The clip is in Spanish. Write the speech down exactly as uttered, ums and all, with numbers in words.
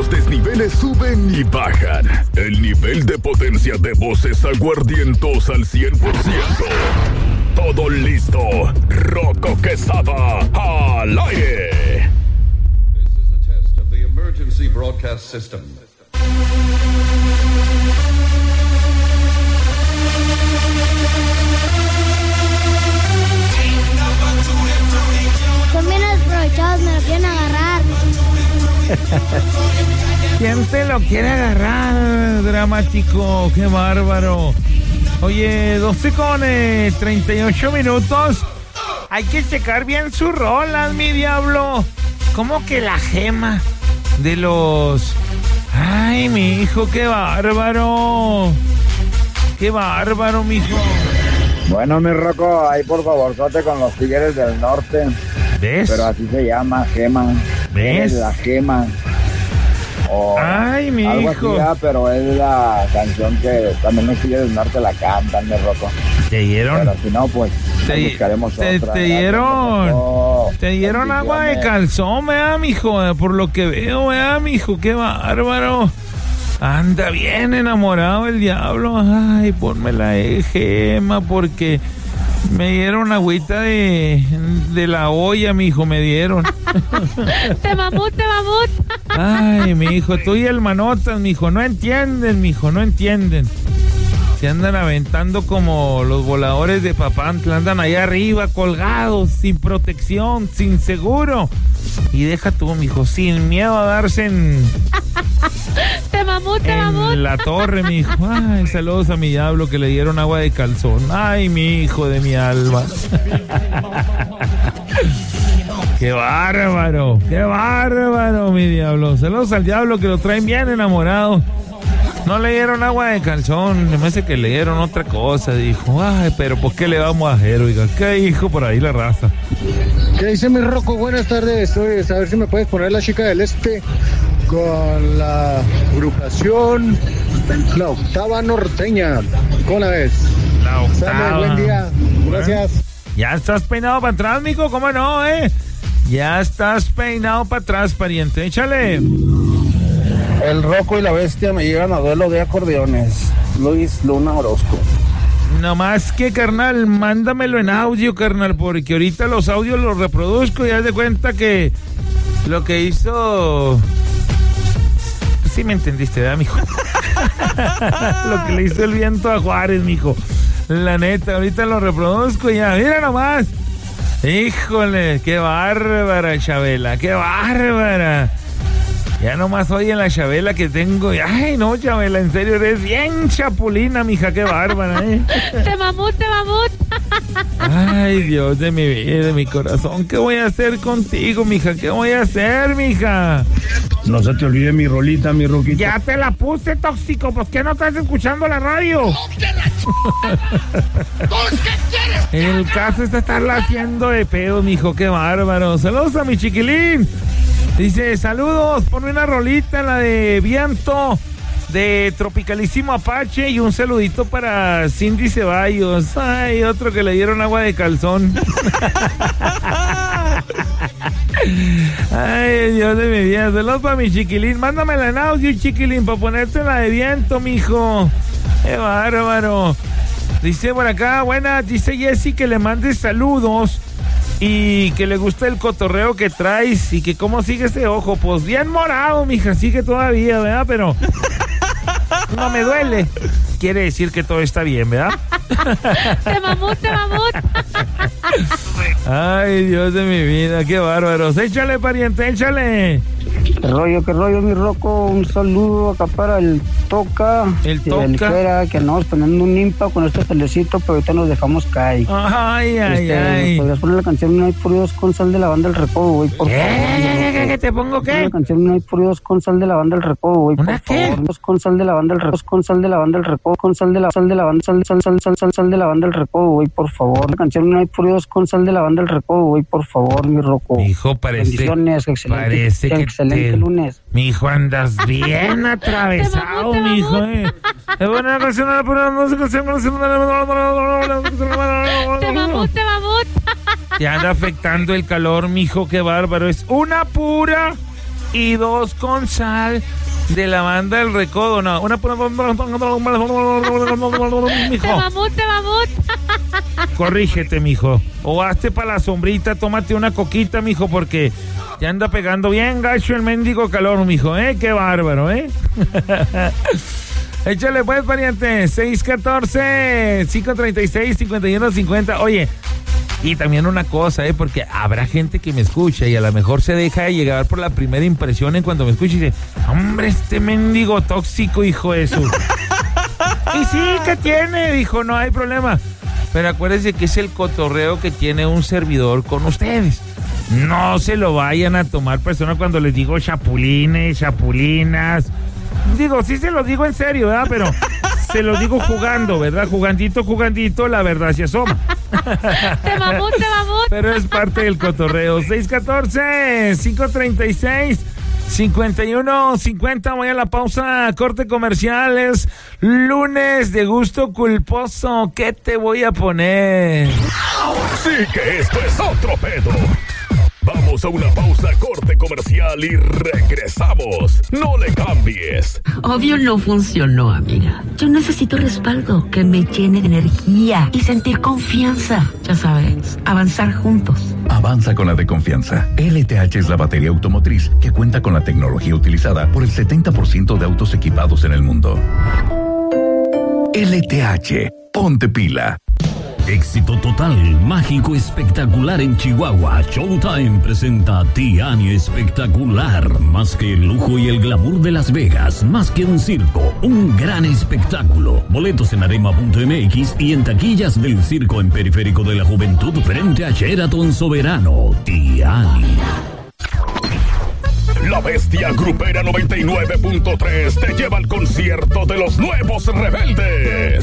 Los desniveles suben y bajan. El nivel de potencia de voces aguardientos al cien por ciento. Todo listo. Rocco Quesada al aire. This is a test of the emergency broadcast system. Son bien aprovechados, me lo quieren agarrar. ¿Quién te lo quiere agarrar, dramático? ¡Qué bárbaro! Oye, doce con eh, treinta y ocho minutos. Hay que checar bien sus rolas, mi diablo. ¿Cómo que la gema de los... Ay, mi hijo, qué bárbaro. Qué bárbaro, mijo. Bueno, mi Rocco, ahí por favor, corte con los Tigres del Norte. ¿Ves? Pero así se llama, gema. ¿Ves? Es la gema. O Ay, mi algo hijo. así, ya, pero es la canción que también los Tigres del Norte la cantan, mi Rocco. ¿Te dieron? Pero si no, pues Te, buscaremos te, otra. te Gracias, dieron, Rocco. te dieron agua de calzón, ¿verdad, mijo? Por lo que veo, ¿verdad, mijo? Qué bárbaro. Anda bien enamorado el diablo. Ay, pónmela de gema, porque me dieron agüita de, de la olla, mijo, me dieron. Te mamut, te mamut. Ay, mijo, tú y el manotas, mijo, no entienden, mijo, no entienden. Se andan aventando como los voladores de Papantla, andan allá arriba colgados, sin protección, sin seguro. Y deja tú, mijo, sin miedo a darse en... Te mamut, te en mamut. la torre, mijo. Ay, saludos a mi diablo que le dieron agua de calzón. Ay, mi hijo de mi alma. ¡Qué bárbaro! ¡Qué bárbaro, mi diablo! Saludos al diablo que lo traen bien enamorado. No le dieron agua de calzón, me parece que le dieron otra cosa, dijo. Ay, pero ¿por qué le vamos a hacer, oiga? ¿Qué dijo por ahí la raza? ¿Qué dice mi Rocco? Buenas tardes, Oye, a ver si me puedes poner La Chica del Este con la agrupación La Octava Norteña. ¿Cómo la ves? La octava. Sale, buen día, gracias. Ya estás peinado para atrás, mijo, ¿cómo no, eh? Ya estás peinado para atrás, pariente, échale. El Rocco y la Bestia me llegan a duelo de acordeones. Luis Luna Orozco. No más que, carnal, mándamelo en audio, carnal, porque ahorita los audios los reproduzco y haz de cuenta que lo que hizo... Pues sí me entendiste, ¿verdad, mijo? Lo que le hizo el viento a Juárez, mijo. La neta, ahorita lo reproduzco y ya, mira nomás. Híjole, qué bárbara, Chabela, qué bárbara. Ya nomás oye la Chabela que tengo. Ay, no, Chabela, en serio, eres bien chapulina, mija, qué bárbara, ¿eh? Te mamut, te mamut. Ay, Dios de mi vida, de mi corazón, ¿qué voy a hacer contigo, mija? ¿Qué voy a hacer, mija? No se te olvide mi rolita, mi Roquito. Ya te la puse, tóxico, pues ¿qué no estás escuchando la radio? El caso es estarla haciendo de pedo, mijo, qué bárbaro. Saludos a mi chiquilín. Dice, saludos, ponme una rolita, la de Viento, de Tropicalísimo Apache, y un saludito para Cindy Ceballos. Ay, otro que le dieron agua de calzón. Ay, Dios de mi vida. Saludos para mi chiquilín. Mándamela en audio, chiquilín, para ponerte la de Viento, mijo. Qué bárbaro. Dice por acá, buena, dice Jessy que le mandes saludos y que le gusta el cotorreo que traes y que cómo sigue ese ojo. Pues bien morado, mija, sigue todavía, ¿verdad? Pero no me duele. Quiere decir que todo está bien, ¿verdad? Te mamut, te mamut. Ay, Dios de mi vida, qué bárbaros. Échale, pariente, échale. ¿Qué rollo, qué rollo, mi Rocco? Un saludo acá para el Toca. El y Toca. el Ligera, que andamos poniendo un impa con este telecito, pero ahorita nos dejamos caer. Ay, ay, este, ay. ¿Podrías poner la canción No hay por Dios con sal de la banda El Recodo, güey, por favor? ¿Qué? ¿Qué, qué, te pongo qué? La canción No hay por Dios con sal de la banda El Recodo, güey, por ¿Una qué? favor. Dios con sal de la banda El Recodo, con sal de la banda El Recodo, con sal de la sal de la banda, sal, sal, sal, sal, sal, sal de la banda El Recodo, güey, por favor. La canción No hay por Dios con sal de la banda El Recodo, güey, por favor, mi Rocco. Hijo, parece, Bendiciones, excelente, parece que excelente te- lunes. Mi hijo, andas bien atravesado, Te mamut, te mi hijo, mamut. eh. Es buena canción, pero no sé canción, no sé Te mamut, te mamut. Te anda afectando el calor, mijo, qué bárbaro. Es una pura y dos con sal de la banda El Recodo. No, una... Te mijo, mamut, te mamut. corrígete, mijo. O hazte para la sombrita, tómate una coquita, mijo, porque ya anda pegando bien gacho el mendigo calor, mijo, ¿eh? Qué bárbaro, ¿eh? Échale pues, pariente. seis uno cuatro, cinco tres seis, cinco uno cinco cero. Oye, y también una cosa, ¿eh? Porque habrá gente que me escucha y a lo mejor se deja de llegar por la primera impresión en cuando me escucha y dice, hombre, este mendigo tóxico, hijo de su... Y sí, ¿qué tiene? Dijo, no hay problema. Pero acuérdense que es el cotorreo que tiene un servidor con ustedes. No se lo vayan a tomar personas cuando les digo chapulines, chapulinas. Digo, sí se lo digo en serio, ¿verdad? Pero se lo digo jugando, ¿verdad? Jugandito, jugandito, la verdad se asoma. Te mamut, te mamut. Pero es parte del cotorreo. seis uno cuatro, cinco tres seis, cinco uno cinco cero. Voy a la pausa, corte comerciales. Lunes de gusto culposo. ¿Qué te voy a poner? Sí que esto es otro pedo. Vamos a una pausa, corte comercial y regresamos. No le cambies. Obvio no funcionó, amiga. Yo necesito respaldo que me llene de energía y sentir confianza. Ya sabes, avanzar juntos. Avanza con la de confianza. L T H es la batería automotriz que cuenta con la tecnología utilizada por el setenta por ciento de autos equipados en el mundo. L T H, ponte pila. Éxito total, mágico, espectacular en Chihuahua. Showtime presenta Tiani Espectacular. Más que el lujo y el glamour de Las Vegas, más que un circo, un gran espectáculo. Boletos en arema punto m x y en taquillas del circo en Periférico de la Juventud frente a Sheraton Soberano. Tiani. La Bestia Grupera noventa y nueve punto tres te lleva al concierto de los Nuevos Rebeldes.